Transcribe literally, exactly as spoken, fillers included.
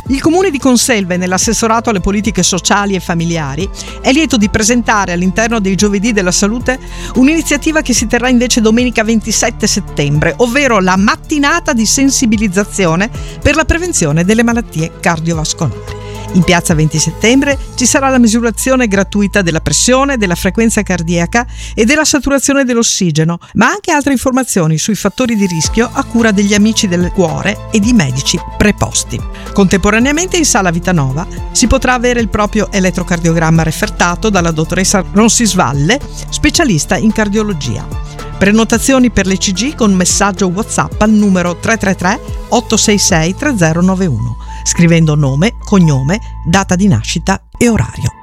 Il comune di Conselve, nell'assessorato alle politiche sociali e familiari, è lieto di presentare all'interno dei Giovedì della Salute un'iniziativa che si terrà invece domenica ventisette settembre, ovvero la mattinata di sensibilizzazione per la prevenzione delle malattie cardiovascolari. In piazza venti settembre ci sarà la misurazione gratuita della pressione, della frequenza cardiaca e della saturazione dell'ossigeno, ma anche altre informazioni sui fattori di rischio a cura degli amici del cuore e di medici preposti. Contemporaneamente in Sala Vitanova si potrà avere il proprio elettrocardiogramma refertato dalla dottoressa Ronsisvalle, specialista in cardiologia. Prenotazioni per l'E C G con messaggio WhatsApp al numero tre tre tre otto sei sei tre zero nove uno, scrivendo nome, cognome, data di nascita e orario.